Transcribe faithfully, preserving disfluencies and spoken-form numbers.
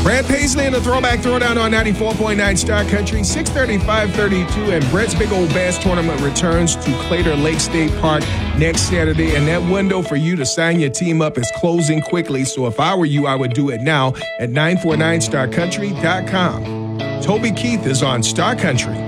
Brad Paisley in the Throwback Throwdown on ninety-four point nine Star Country. six thirty-five thirty-two, and Brett's Big Old Bass Tournament returns to Claytor Lake State Park next Saturday, and that window for you to sign your team up is closing quickly, so if I were you, I would do it now at nine four nine star country dot com. Toby Keith is on Star Country.